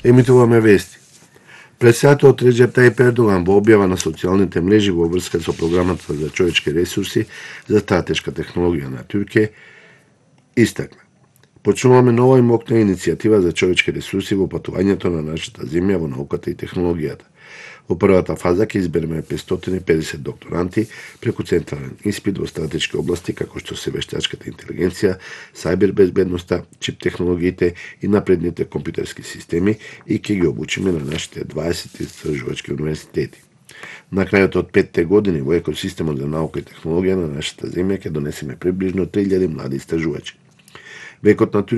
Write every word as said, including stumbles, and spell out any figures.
Емитуваме вести. Председателот Реджеп Тајип Ердоган во објава на социјалните мрежи во врска со програмата за човечки ресурси за стратешка технологија на Туркија истакна: почнуваме нова и мокна иницијатива за човечки ресурси во патувањето на нашата земја во науката и технологијата. Во првата фаза ќе избереме петстотини и педесет докторанти преку централен испит во стратешки области како што се вештачката интелигенција, сајбер безбедноста, чип технологиите и напредните компјутерски системи и ќе ги обучиме на нашите дваесет истражувачки универзитети. На крајот од петте години во екосистемот за наука и технологија на нашата земја ќе донесеме приближно три илјади млади истражувачи. Векот на